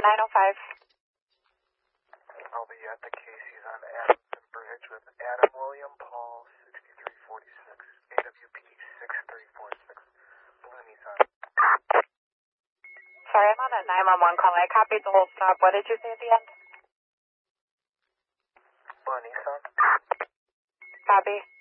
905. I'll be at the Casey's on Adamson Bridge with Adam William Paul 6346, AWP 6346, Blue Nissan. Sorry, I'm on a 911 call. I copied the whole stop. What did you say at the end? Blue Nissan. Copy.